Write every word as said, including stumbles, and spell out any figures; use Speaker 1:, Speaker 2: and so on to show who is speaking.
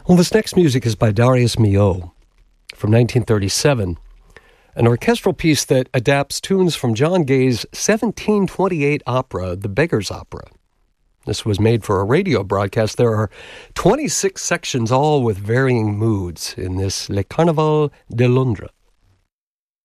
Speaker 1: Well, this next music is by Darius Milhaud from nineteen thirty-seven, an orchestral piece that adapts tunes from John Gay's seventeen twenty-eight opera, The Beggar's Opera. This was made for a radio broadcast. There are twenty-six sections, all with varying moods, in this Le Carnaval de Londres.